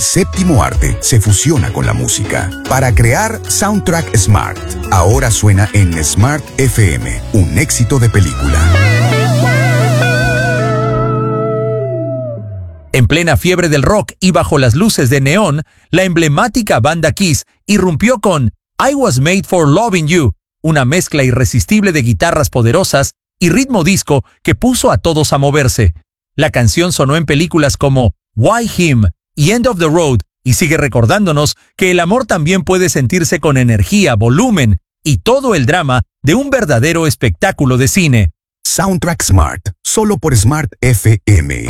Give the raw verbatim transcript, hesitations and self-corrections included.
séptimo arte se fusiona con la música para crear Soundtrack Smart. Ahora suena en Smart F M, un éxito de película. En plena fiebre del rock y bajo las luces de neón, la emblemática banda Kiss irrumpió con I Was Made for Loving You, una mezcla irresistible de guitarras poderosas y ritmo disco que puso a todos a moverse. La canción sonó en películas como Why Him y End of the Road y sigue recordándonos que el amor también puede sentirse con energía, volumen y todo el drama de un verdadero espectáculo de cine. Soundtrack Smart, solo por Smart F M.